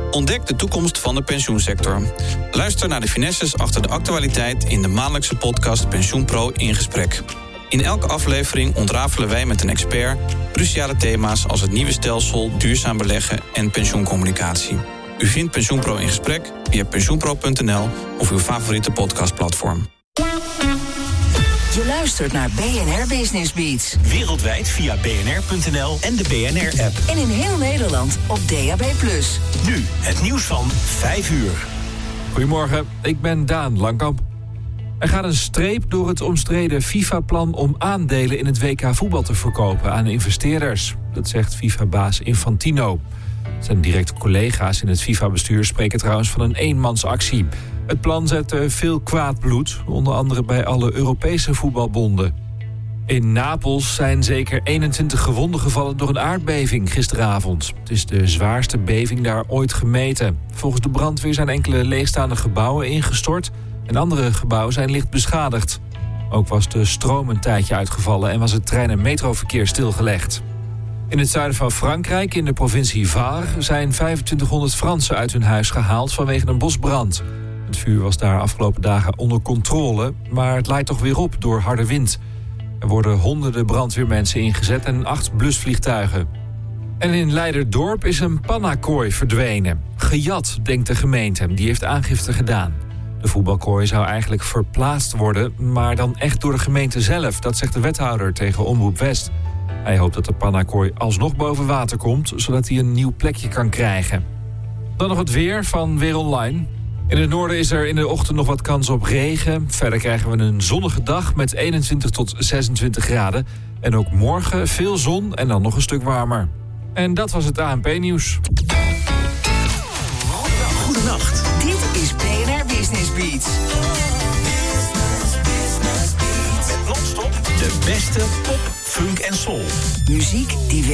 Ontdek de toekomst van de pensioensector. Luister naar de finesses achter de actualiteit in de maandelijkse podcast PensioenPro in gesprek. In elke aflevering ontrafelen wij met een expert cruciale thema's als het nieuwe stelsel, duurzaam beleggen en pensioencommunicatie. U vindt PensioenPro in gesprek via pensioenpro.nl of uw favoriete podcastplatform. Je luistert naar BNR Business Beats. Wereldwijd via bnr.nl en de BNR-app. En in heel Nederland op DAB+. Nu het nieuws van 5 uur. Goedemorgen, ik ben Daan Langkamp. Er gaat een streep door het omstreden FIFA-plan om aandelen in het WK voetbal te verkopen aan investeerders. Dat zegt FIFA-baas Infantino. Zijn directe collega's in het FIFA-bestuur spreken trouwens van een eenmansactie. Het plan zette veel kwaad bloed, onder andere bij alle Europese voetbalbonden. In Napels zijn zeker 21 gewonden gevallen door een aardbeving gisteravond. Het is de zwaarste beving daar ooit gemeten. Volgens de brandweer zijn enkele leegstaande gebouwen ingestort en andere gebouwen zijn licht beschadigd. Ook was de stroom een tijdje uitgevallen en was het trein- en metroverkeer stilgelegd. In het zuiden van Frankrijk, in de provincie Var, zijn 2500 Fransen uit hun huis gehaald vanwege een bosbrand. Het vuur was daar afgelopen dagen onder controle, maar het leidt toch weer op door harde wind. Er worden honderden brandweermensen ingezet en 8 blusvliegtuigen. En in Leiderdorp is een pannakooi verdwenen. Gejat, denkt de gemeente, die heeft aangifte gedaan. De voetbalkooi zou eigenlijk verplaatst worden, maar dan echt door de gemeente zelf. Dat zegt de wethouder tegen Omroep West. Hij hoopt dat de pannakooi alsnog boven water komt, zodat hij een nieuw plekje kan krijgen. Dan nog het weer van Weer Online. In het noorden is er in de ochtend nog wat kans op regen. Verder krijgen we een zonnige dag met 21 tot 26 graden. En ook morgen veel zon en dan nog een stuk warmer. En dat was het ANP-nieuws. Goedenacht. Dit is BNR Business Beats. Met non-stop de beste pop, funk en soul. Muziek die